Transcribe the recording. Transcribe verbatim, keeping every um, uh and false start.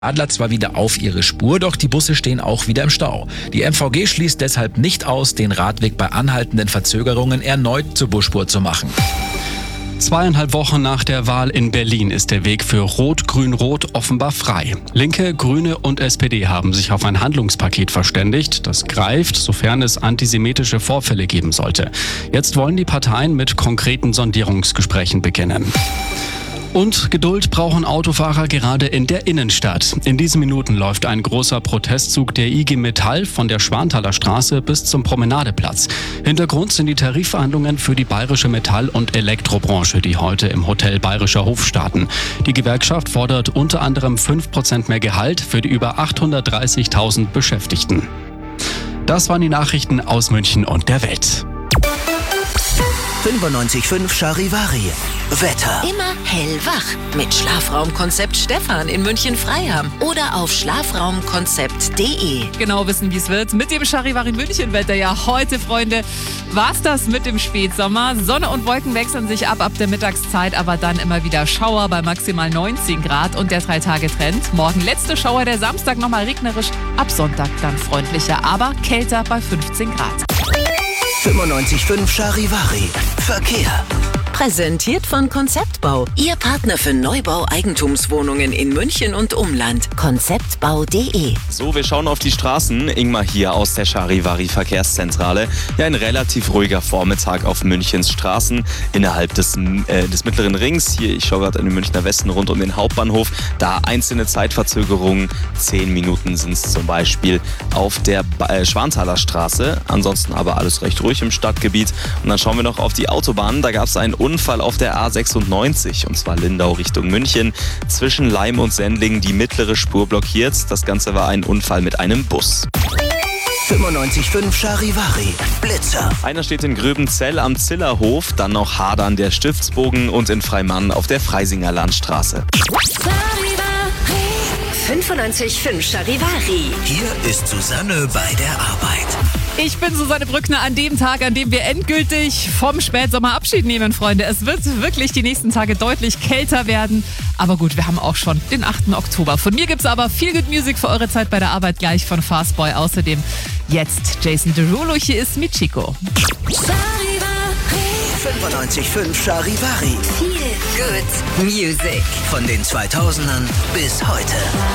Adler zwar wieder auf ihre Spur, doch die Busse stehen auch wieder im Stau. Die M V G schließt deshalb nicht aus, den Radweg bei anhaltenden Verzögerungen erneut zur Busspur zu machen. Zweieinhalb Wochen nach der Wahl in Berlin ist der Weg für Rot-Grün-Rot offenbar frei. Linke, Grüne und S P D haben sich auf ein Handlungspaket verständigt, das greift, sofern es antisemitische Vorfälle geben sollte. Jetzt wollen die Parteien mit konkreten Sondierungsgesprächen beginnen. Und Geduld brauchen Autofahrer gerade in der Innenstadt. In diesen Minuten läuft ein großer Protestzug der I G Metall von der Schwanthaler Straße bis zum Promenadeplatz. Hintergrund sind die Tarifverhandlungen für die bayerische Metall- und Elektrobranche, die heute im Hotel Bayerischer Hof starten. Die Gewerkschaft fordert unter anderem fünf Prozent mehr Gehalt für die über achthundertdreißigtausend Beschäftigten. Das waren die Nachrichten aus München und der Welt. fünfundneunzig Komma fünf Charivari. Wetter. Immer hellwach mit Schlafraumkonzept Stefan in München-Freiham oder auf schlafraumkonzept punkt de. Genau wissen, wie es wird mit dem Charivari München-Wetter. Ja, heute, Freunde, war's das mit dem Spätsommer. Sonne und Wolken wechseln sich ab ab der Mittagszeit, aber dann immer wieder Schauer bei maximal neunzehn Grad und der Drei-Tage-Trend. Morgen letzte Schauer, der Samstag nochmal regnerisch, ab Sonntag dann freundlicher, aber kälter bei fünfzehn Grad. fünfundneunzig Komma fünf Charivari. Verkehr. Präsentiert von Konzeptbau. Ihr Partner für Neubau Eigentumswohnungen in München und Umland. konzeptbau punkt de. So, wir schauen auf die Straßen. Ingmar hier aus der Charivari Verkehrszentrale. Ja, ein relativ ruhiger Vormittag auf Münchens Straßen innerhalb des, äh, des mittleren Rings. Hier, ich schaue gerade in den Münchner Westen rund um den Hauptbahnhof. Da einzelne Zeitverzögerungen. Zehn Minuten sind es zum Beispiel auf der äh, Schwanthaler Straße. Ansonsten aber alles recht ruhig im Stadtgebiet. Und dann schauen wir noch auf die Autobahn. Da gab es einen Unfall auf der A sechsundneunzig, und zwar Lindau Richtung München. Zwischen Laim und Sendling die mittlere Spur blockiert. Das Ganze war ein Unfall mit einem Bus. fünfundneunzig Komma fünf Charivari. Blitzer. Einer steht in Gröbenzell am Zillerhof, dann noch Hadern der Stiftsbogen und in Freimann auf der Freisinger Landstraße. fünfundneunzig Komma fünf Charivari. Hier ist Susanne bei der Arbeit. Ich bin Susanne Brückner an dem Tag, an dem wir endgültig vom Spätsommer Abschied nehmen, Freunde. Es wird wirklich die nächsten Tage deutlich kälter werden. Aber gut, wir haben auch schon den achten Oktober. Von mir gibt's aber viel Good Music für eure Zeit bei der Arbeit gleich von Fastboy. Außerdem jetzt Jason Derulo, hier ist Michiko. fünfundneunzig Komma fünf Charivari. Viel Good Music. Von den zweitausendern bis heute.